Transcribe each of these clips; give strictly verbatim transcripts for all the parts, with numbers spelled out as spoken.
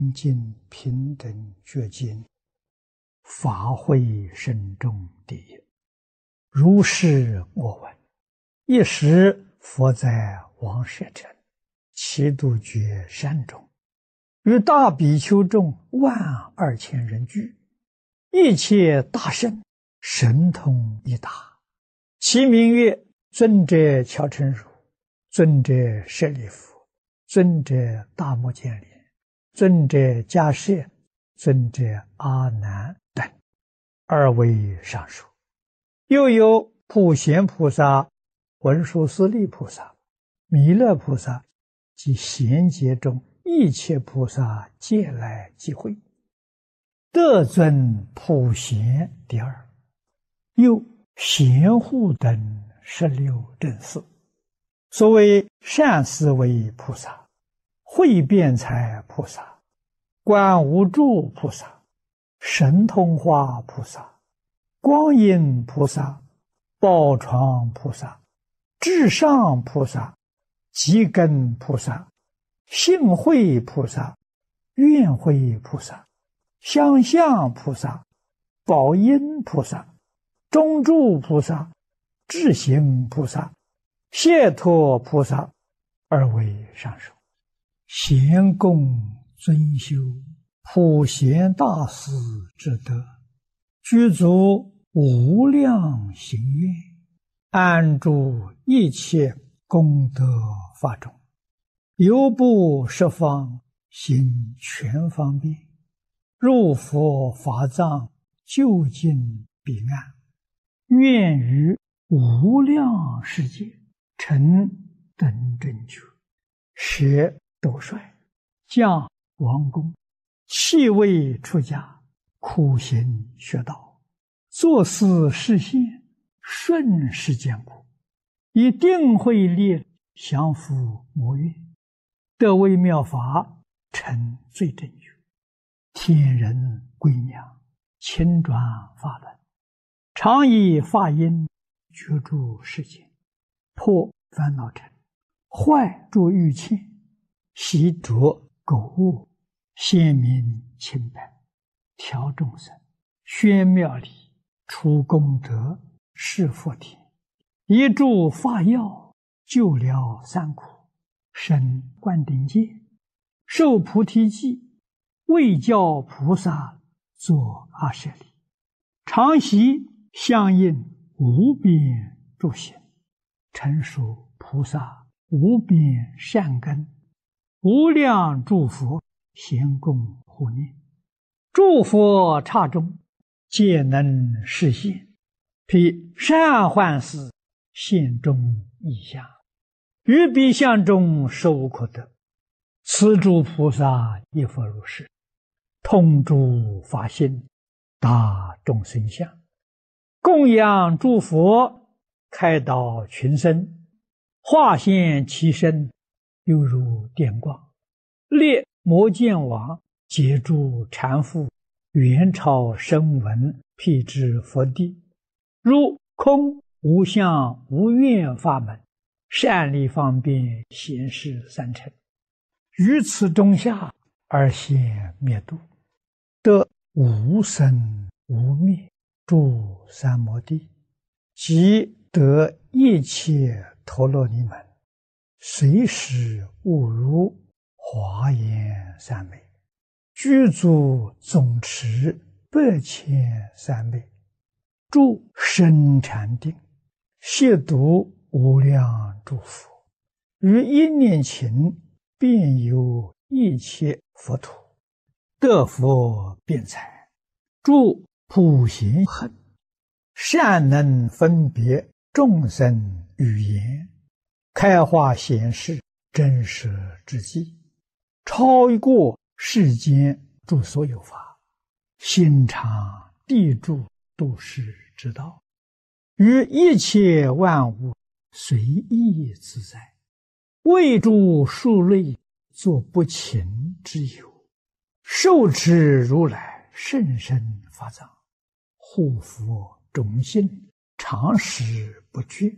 尽平等觉经，法会深重第一。如是我闻。一时佛在王舍城祇度觉山中，与大比丘众万二千人聚，一切大圣神通一达，其名曰尊者乔陈如、尊者舍利弗、尊者大目犍连、尊者迦叶、尊者阿难等，二位上述。又有普贤菩萨、文殊师利菩萨、弥勒菩萨及贤劫中一切菩萨皆来集会，得尊普贤第二。又贤护等十六正士，所谓善思维菩萨、慧辩才菩萨、观无住菩萨、神通化菩萨、光阴菩萨、宝床菩萨、至上菩萨、积根菩萨、性慧菩萨、愿慧菩萨、相向菩萨、宝音菩萨、中住菩萨、智行菩萨、解脱菩萨，二位上述。贤供尊修普贤大士之德，具足无量行愿，安住一切功德法中，犹不十方行全方便，入佛法藏，究竟彼岸，愿于无量世界成等正觉，舍斗率，降王宫，弃位出家，苦行学道，作思示现，顺世间苦，以定慧力降伏魔怨，得微妙法，成最正觉，天人归娘，亲转法轮，常以法音觉住世间，破烦恼尘，坏诸欲嗔，习着垢恶，显明清白，调众生，宣妙理，除功德，示佛田，一助法药，救了三苦，生灌顶戒，受菩提记，为教菩萨作阿舍利，常习相应无边诸行，成熟菩萨无边善根，无量诸佛咸供护念，诸佛刹中皆能示现，披善幻思，现中异相，于彼相中实无可得。此诸菩萨亦复如是，通诸法性，达众生相，供养诸佛，开导群生，化现其身，犹如电光，列摩犍王，解诸缠缚，元超声闻，辟支佛地，如空无相无愿法门，善利方便显示三乘，于此中下而现灭度，得无生无灭诸三摩地，即得一切陀罗尼门，随时悟如华严三昧，具足总持百千三昧，住深禅定，亵渎无量诸佛，于一念頃遍游一切佛土，得佛辩才，住普贤行，善能分别众生语言，开化显示真实之际，超过世间诸所有法，心常地住度世之道，于一切万物随意自在，为诸数类作不勤之友，受持如来甚深法藏，护佛种心，常时不绝，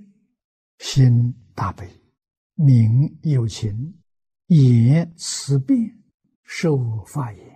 心大悲，名有情，言慈辩， 受法言，